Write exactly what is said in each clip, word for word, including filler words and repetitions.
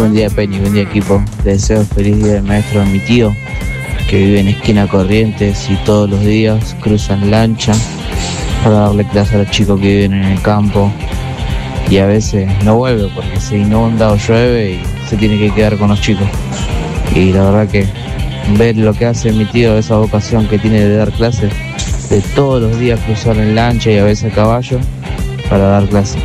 Buen día, Peñi, buen día, equipo. Les deseo feliz día del maestro a mi tío, que vive en esquina Corrientes y todos los días cruzan lancha para darle clase a los chicos que viven en el campo. Y a veces no vuelve porque se inunda o llueve y se tiene que quedar con los chicos. Y la verdad que ver lo que hace mi tío, esa vocación que tiene de dar clases, de todos los días cruzar en lancha y a veces a caballo para dar clases.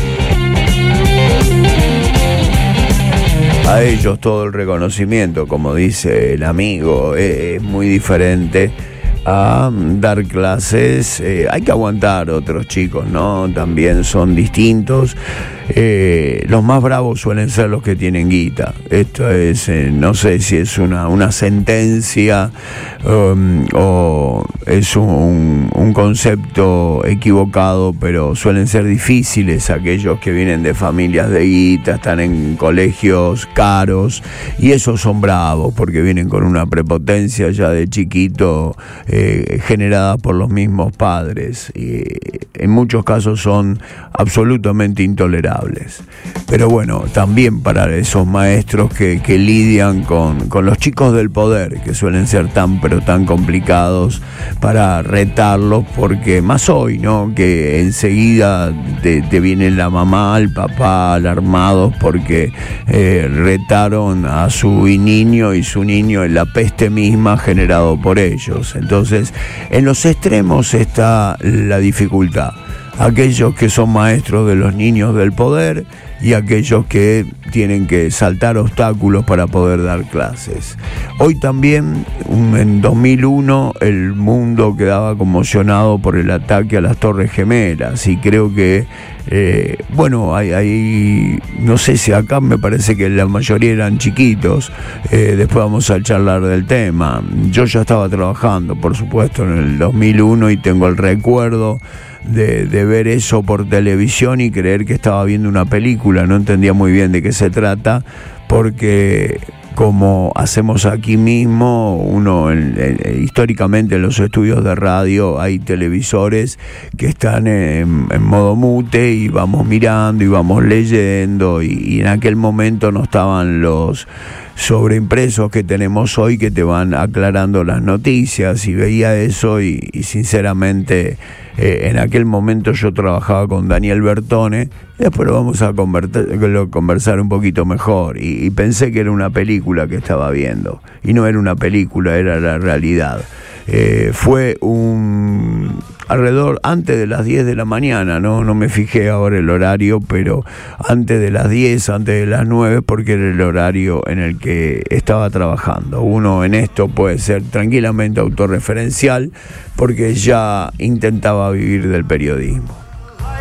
A ellos todo el reconocimiento, como dice el amigo, es muy diferente a dar clases. Eh, hay que aguantar otros chicos, ¿no? También son distintos. Eh, los más bravos suelen ser los que tienen guita. Esto es, eh, no sé si es una, una sentencia um, o es un, un concepto equivocado, pero suelen ser difíciles aquellos que vienen de familias de guita, están en colegios caros, y esos son bravos porque vienen con una prepotencia ya de chiquito eh, generada por los mismos padres, y en muchos casos son absolutamente intolerables. Pero bueno, también para esos maestros que, que lidian con, con los chicos del poder, que suelen ser tan pero tan complicados, para retarlos, porque más hoy, ¿no? Que enseguida te, te viene la mamá, el papá alarmados porque eh, retaron a su niño y su niño en la peste misma generado por ellos. Entonces, en los extremos está la dificultad. Aquellos que son maestros de los niños del poder y aquellos que tienen que saltar obstáculos para poder dar clases. Hoy también, en dos mil uno, el mundo quedaba conmocionado por el ataque a las Torres Gemelas, y creo que Eh, bueno, hay, hay, no sé si acá me parece que la mayoría eran chiquitos, eh, después vamos a charlar del tema. Yo ya estaba trabajando, por supuesto, en el dos mil uno, y tengo el recuerdo de, de ver eso por televisión y creer que estaba viendo una película. No entendía muy bien de qué se trata, porque como hacemos aquí mismo, uno en, en, históricamente en los estudios de radio hay televisores que están en, en modo mute, y vamos mirando y vamos leyendo, y, y en aquel momento no estaban los sobreimpresos que tenemos hoy que te van aclarando las noticias, y veía eso y, y sinceramente eh, en aquel momento yo trabajaba con Daniel Bertone. Después lo vamos a conversar un poquito mejor, y, y pensé que era una película que estaba viendo, y no era una película, era la realidad. Eh, fue un alrededor antes de las diez de la mañana, no no me fijé ahora el horario, pero antes de las diez, antes de las nueve, porque era el horario en el que estaba trabajando. Uno en esto puede ser tranquilamente autorreferencial, porque ya intentaba vivir del periodismo.